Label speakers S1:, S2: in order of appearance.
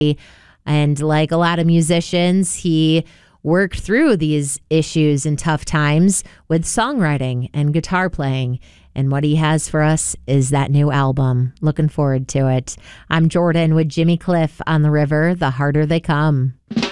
S1: And like a lot of musicians, he worked through these issues and tough times with songwriting and guitar playing. And what he has for us is that new album. Looking forward to it. I'm Jordan with Jimmy Cliff on the river, The Harder They Come.